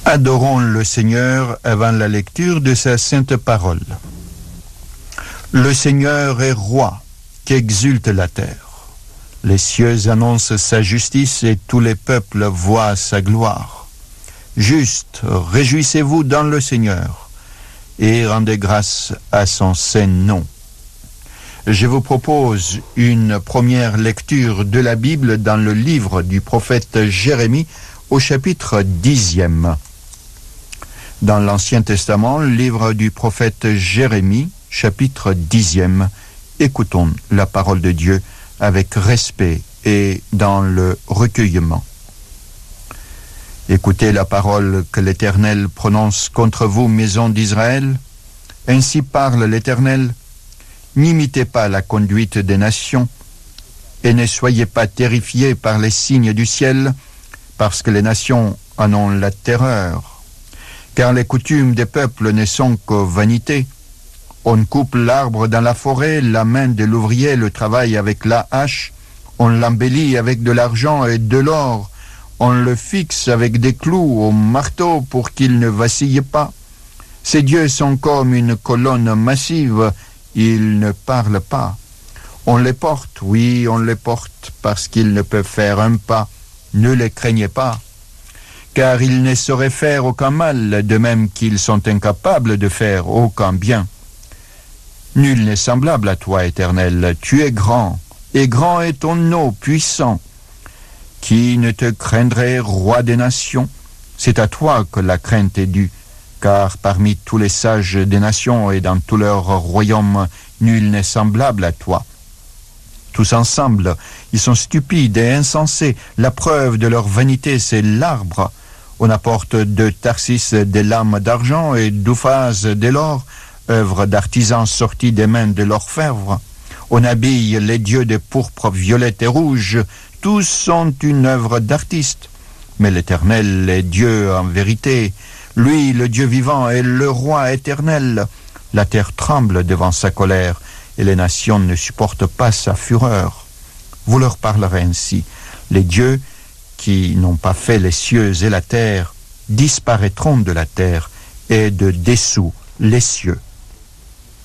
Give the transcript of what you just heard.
Adorons le Seigneur avant la lecture de sa sainte parole. Le Seigneur est roi, qu'exulte la terre. Les cieux annoncent sa justice et tous les peuples voient sa gloire. Juste, réjouissez-vous dans le Seigneur et rendez grâce à son saint nom. Je vous propose une première lecture de la Bible dans le livre du prophète Jérémie au chapitre 10e. Dans l'Ancien Testament, livre du prophète Jérémie, chapitre 10e, écoutons la parole de Dieu avec respect et dans le recueillement. Écoutez la parole que l'Éternel prononce contre vous, maison d'Israël. Ainsi parle l'Éternel. N'imitez pas la conduite des nations et ne soyez pas terrifiés par les signes du ciel, parce que les nations en ont la terreur. Car les coutumes des peuples ne sont que vanité. On coupe l'arbre dans la forêt, la main de l'ouvrier le travaille avec la hache, on l'embellit avec de l'argent et de l'or, on le fixe avec des clous au marteau pour qu'il ne vacille pas. Ces dieux sont comme une colonne massive, ils ne parlent pas. On les porte, oui, on les porte, parce qu'ils ne peuvent faire un pas. Ne les craignez pas, car ils ne sauraient faire aucun mal, de même qu'ils sont incapables de faire aucun bien. Nul n'est semblable à toi, Éternel, tu es grand, et grand est ton nom puissant. Qui ne te craindrait, roi des nations? C'est à toi que la crainte est due, car parmi tous les sages des nations et dans tout leur royaume, nul n'est semblable à toi. Tous ensemble, ils sont stupides et insensés. La preuve de leur vanité, c'est l'arbre. On apporte de Tarsis des lames d'argent et d'Ouphaz de l'or, œuvre d'artisans sortis des mains de l'orfèvre. On habille les dieux de pourpre, violette et rouge. Tous sont une œuvre d'artiste. Mais l'Éternel est Dieu en vérité. Lui, le Dieu vivant, est le roi éternel. La terre tremble devant sa colère, et les nations ne supportent pas sa fureur. Vous leur parlerez ainsi. Les dieux qui n'ont pas fait les cieux et la terre disparaîtront de la terre et de dessous les cieux.